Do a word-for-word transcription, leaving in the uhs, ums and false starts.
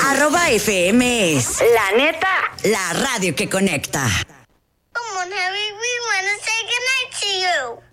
Arroba F M es La Neta, la radio que conecta. Come on, Harry, we want to say goodnight to you.